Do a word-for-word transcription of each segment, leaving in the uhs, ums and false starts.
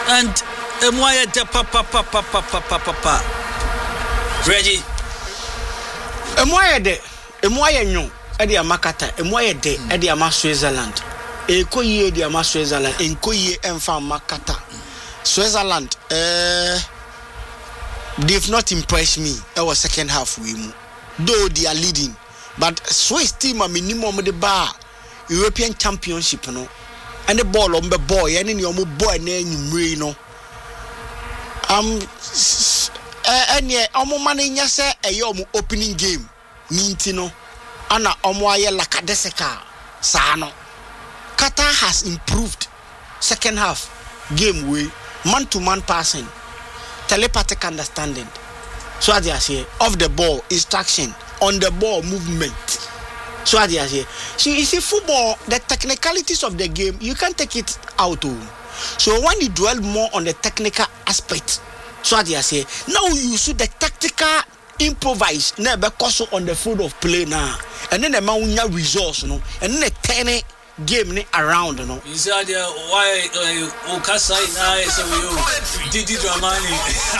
And Emoye de papa papa papa papa. Reggie. Emoye de Emoye nyo e de amakata Emoye de e de ama Switzerland. E koyie de ama Switzerland en koyie emfa makata. Switzerland eh they've not impressed me. It was second half we mu. Though they are leading, but Swiss team a minimum the bar European Championship no. And the ball on the boy and in your boy name no. Um and yeah, omo mani nyase e yo opening game. Nintino. Ana omo aye lakadeseka sa no. Qatar has improved second half game way man to man passing, telepathic understanding. So as I say, off the ball instruction, on the ball movement. So as I say, see, you see football, the technicalities of the game, you can't take it out. So when you dwell more on the technical aspect, so as I say, now you see the tactical improvise, never cost on the field of play now, and then the man resource, you know, and then the ten game ni around, you know. You see there why uh, Okasa na so you Didi Dramani.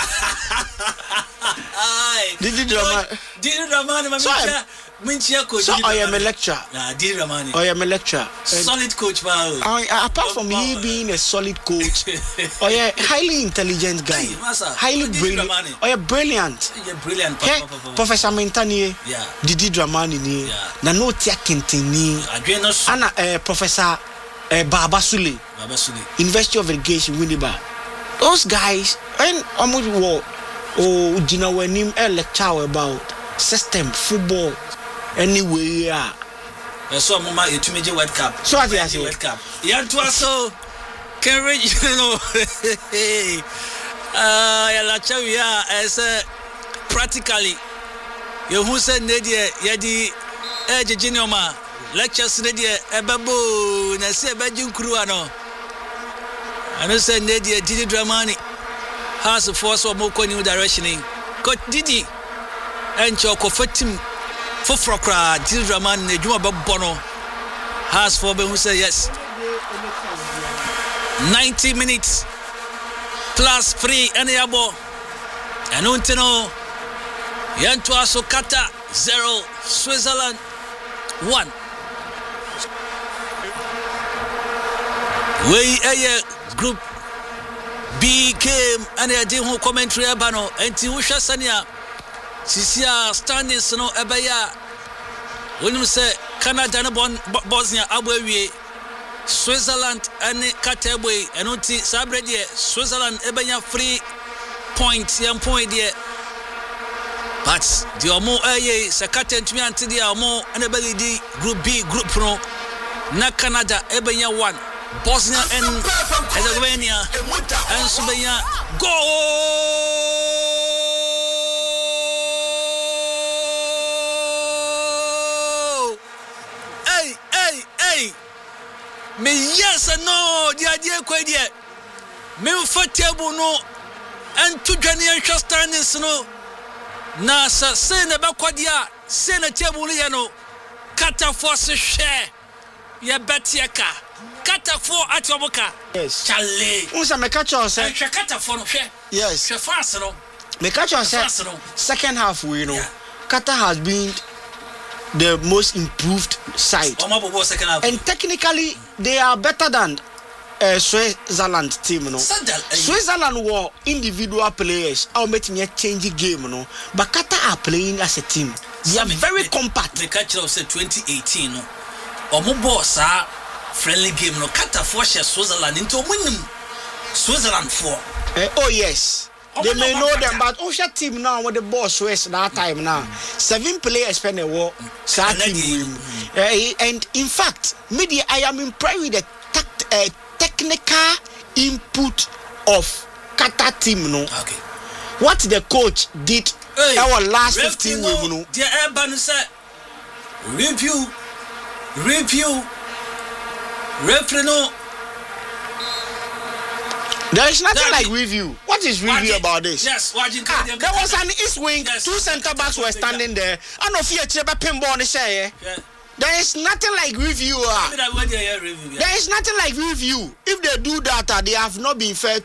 Didi Dramani. Didi Dramani ma minchia coach. So I am a lecturer. Nah, Didi Dramani. I am a lecturer. Solid coach pa. Apart from he being a solid coach, or a highly intelligent guy. Highly brilliant. Or a brilliant. Yeah, brilliant. Professor Mentani. Yeah. Didi Dramani ni. Na no tia kintini. Ana eh Professor eh, Baba Sule, Baba Sule, University of Education, Winneba. Those guys, when almost war, oh, you know when him a lecture about system football, anyway, yeah. So, Mama, you to me the World Cup. So, as I say, World Cup. Yeah, to us so can reach, you know. Ah, yeah, la chavia as practically. You who said Nadia, Yadi, Edge Genoma. Lectures Nadia Ebabo na se bajun kruwa no ano se Nadia Didi Dramani has a force or more new direction in coach Didi and choko fatim fofrokra Didi Dramani ne juma babono has for who say yes ninety minutes plus three any abo and untino yanto aso Qatar zero Switzerland one. We a group B came and I did who commentary abano and Tiusha Sania Sisia standings no ebaya when you say Canada and Bosnia Abwe Switzerland and Katabwe and Unti Sabredia Switzerland ebanya free point young point there. But the Omo Aye Sakata to me until the Omo and ability group B group pro na Canada ebanya one. Bosnia and Herzegovina and Slovenia go. Hey, hey, hey. Me yes and no, the idea quite yet. Me for table no, and two generation standings no. Nasa send a backwadia, send a table no. Kata force share. Ya betiaka. Kata for at your boka. Yes. Charlie. Unsa me catch us. Kata for no share. Yes. She fast no. Me catch us. Second half we know. Qatar has been the most improved side. And technically they are better than uh, Switzerland team no. Switzerland were individual players. I'll make me change the game no. But Qatar are playing as a team. They are very compact. The catch us said twenty eighteen no. Omo boss ah friendly game no Qatar for Switzerland into winning Switzerland four. Uh, oh yes. They may know them, but Osha team now with the boss Swiss that time now. Seven players spend a war. Mm-hmm. Uh, and in fact, media I am impressed with the tact, uh, technical input of Qatar team no. Okay. What the coach did hey, our last fifteen weeks no. The urban said review review referee no. There is nothing that like review. What is review watching, about this? Yes, watching. Ah, there was an east wing, yes, two centre backs were standing there. I know fear cheba pinball on the say. There is nothing like review. Uh. There is nothing like review. If they do that, uh, they have not been fair